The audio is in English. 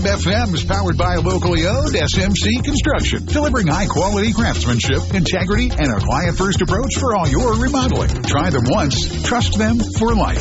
Job FM is powered by locally owned SMC Construction, delivering high-quality craftsmanship, integrity, and a client-first approach for all your remodeling. Try them once, trust them for life.